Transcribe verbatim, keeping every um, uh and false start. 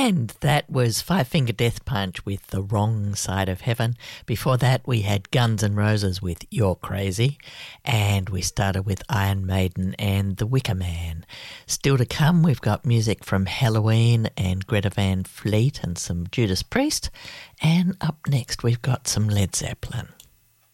And that was Five Finger Death Punch with The Wrong Side of Heaven. Before that, we had Guns N' Roses with You're Crazy. And we started with Iron Maiden and The Wicker Man. Still to come, we've got music from Halloween and Greta Van Fleet and some Judas Priest. And up next, we've got some Led Zeppelin.